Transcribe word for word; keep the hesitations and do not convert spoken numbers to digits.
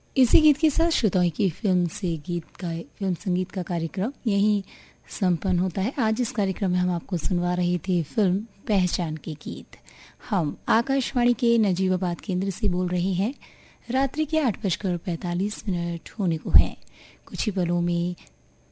इसी गीत के साथ श्रोताओं की फिल्म से गीत का फिल्म संगीत का कार्यक्रम यहीं संपन्न होता है। आज इस कार्यक्रम में हम आपको सुनवा रहे थे फिल्म पहचान के गीत। हम आकाशवाणी के नजीबाबाद केंद्र से बोल रहे हैं। रात्रि के आठ बजकर पैंतालीस मिनट होने को हैं। कुछ ही पलों में